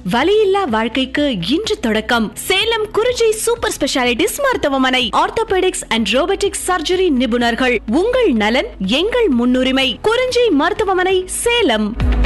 வலியில்லா வாழ்க்கைக்கு இன்று தொடக்கம். சேலம் குறிஞ்சி சூப்பர் ஸ்பெஷாலிட்டிஸ் மருத்துவமனை. ஆர்த்தோபெடிக்ஸ் அண்ட் ரோபோட்டிக்ஸ் சர்ஜரி நிபுணர்கள். உங்கள் நலன் எங்கள் முன்னுரிமை. குறிஞ்சி மருத்துவமனை, சேலம்.